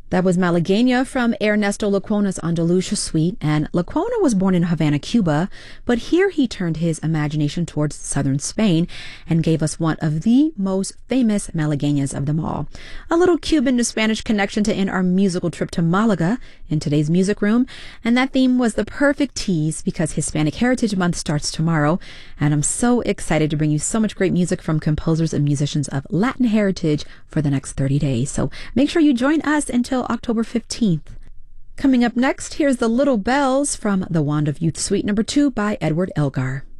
That was Malagueña from Ernesto Lecuona's Andalusia Suite, and Lecuona was born in Havana, Cuba, but here he turned his imagination towards southern Spain and gave us one of the most famous Malagueñas of them all. A little Cuban to Spanish connection to end our musical trip to Malaga in today's music room, and that theme was the perfect tease because Hispanic Heritage Month starts tomorrow, and I'm so excited to bring you so much great music from composers and musicians of Latin heritage for the next 30 days. So make sure you join us until October 15th. Coming up next, here's The Little Bells from the Wand of Youth Suite number 2 by Edward Elgar.